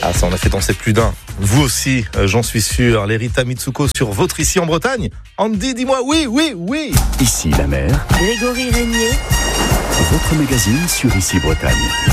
Ah, ça en a fait danser plus d'un. Vous aussi, j'en suis sûr. Les Rita Mitsuko sur votre Ici en Bretagne. Andy, dis-moi oui. Ici la mer. Grégory Régnier. Votre magazine sur Ici Bretagne.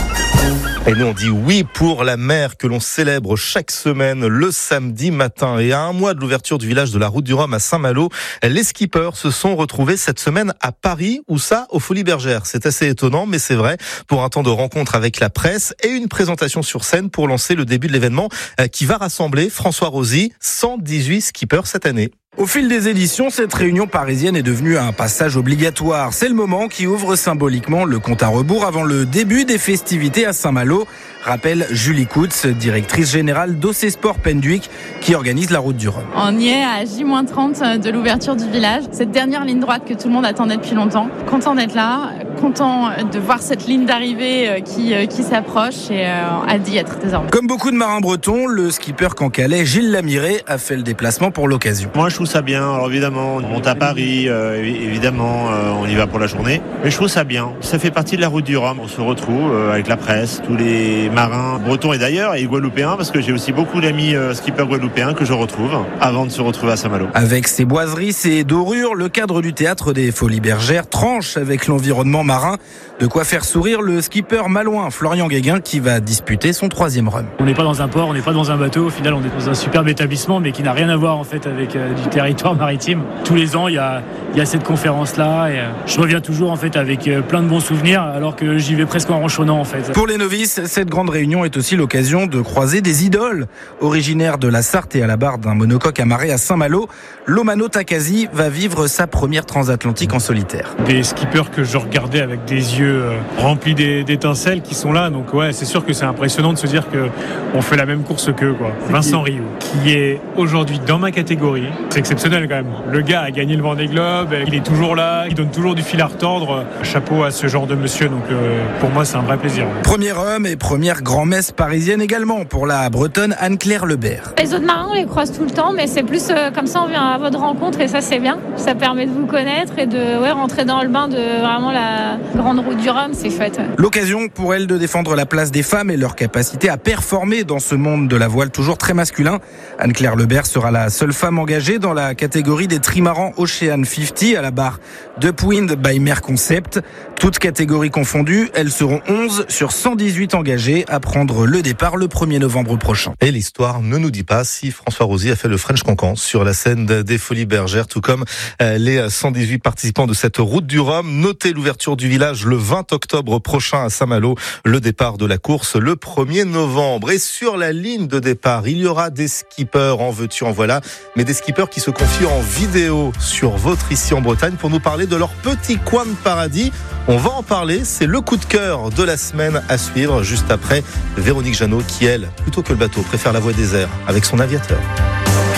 Et nous on dit oui pour la mer que l'on célèbre chaque semaine le samedi matin. Et à un mois de l'ouverture du village de la Route du Rhum à Saint-Malo, les skippers se sont retrouvés cette semaine à Paris, ou ça, aux Folies Bergères. C'est assez étonnant, mais c'est vrai, pour un temps de rencontre avec la presse et une présentation sur scène pour lancer le début de l'événement qui va rassembler, François Rosy, 118 skippers cette année. Au fil des éditions, cette réunion parisienne est devenue un passage obligatoire. C'est le moment qui ouvre symboliquement le compte à rebours avant le début des festivités à Saint-Malo, rappelle Julie Coutts, directrice générale d'OC Sport Penduic, qui organise la Route du Rhum. On y est à J-30 de l'ouverture du village. Cette dernière ligne droite que tout le monde attendait depuis longtemps. Content d'être là, content de voir cette ligne d'arrivée qui s'approche et hâte d'y être désormais. Comme beaucoup de marins bretons, le skipper cancalais Gilles Lamiré a fait le déplacement pour l'occasion. Moi je trouve ça bien, alors évidemment on monte à Paris, évidemment on y va pour la journée, mais je trouve ça bien, ça fait partie de la Route du Rhum, on se retrouve avec la presse, tous les marins bretons et d'ailleurs et guadeloupéens, parce que j'ai aussi beaucoup d'amis skippers guadeloupéens que je retrouve avant de se retrouver à Saint-Malo. Avec ses boiseries, ses dorures, le cadre du théâtre des Folies Bergères tranche avec l'environnement marin, de quoi faire sourire le skipper malouin Florian Guéguin qui va disputer son 3e rhum. On n'est pas dans un port, on n'est pas dans un bateau, au final on est dans un superbe établissement mais qui n'a rien à voir en fait avec du territoire maritime. Tous les ans il y a cette conférence là et je reviens toujours en fait avec plein de bons souvenirs alors que j'y vais presque en ronchonnant en fait. Pour les novices, cette grande réunion est aussi l'occasion de croiser des idoles. Originaire de la Sarthe et à la barre d'un monocoque amarré à Saint-Malo, Lomano Takasi va vivre sa première transatlantique en solitaire. Des skippers que je regardais avec des yeux remplis d'étincelles qui sont là, donc ouais c'est sûr que c'est impressionnant de se dire qu'on fait la même course qu'eux quoi. Vincent Rioux qui est aujourd'hui dans ma catégorie, c'est exceptionnel quand même. Le gars a gagné le Vendée Globe, il est toujours là, il donne toujours du fil à retordre. Chapeau à ce genre de monsieur, donc pour moi c'est un vrai plaisir. Premier rhum et première grand-messe parisienne également pour la bretonne Anne-Claire Lebert. Les autres marins on les croise tout le temps, mais c'est plus comme ça on vient à votre rencontre et ça c'est bien. Ça permet de vous connaître et de rentrer dans le bain de vraiment la grande route du Rhum, c'est chouette. L'occasion pour elle de défendre la place des femmes et leur capacité à performer dans ce monde de la voile toujours très masculin. Anne-Claire Lebert sera la seule femme engagée dans la catégorie des trimarans Ocean 50 à la barre d'Upwind by Mer Concept. Toutes catégories confondues, elles seront 11 sur 118 engagées à prendre le départ le 1er novembre prochain. Et l'histoire ne nous dit pas si François Rosy a fait le French Cancan sur la scène des Folies Bergères, tout comme les 118 participants de cette Route du Rhum. Notez l'ouverture du village le 20 octobre prochain à Saint-Malo, le départ de la course le 1er novembre. Et sur la ligne de départ, il y aura des skippers, en veux-tu, en voilà, mais des skippers qui se confient en vidéo sur votre Ici en Bretagne pour nous parler de leur petit coin de paradis. On va en parler, c'est le coup de cœur de la semaine à suivre juste après Véronique Jeannot qui, elle, plutôt que le bateau, préfère la voie des airs avec son aviateur.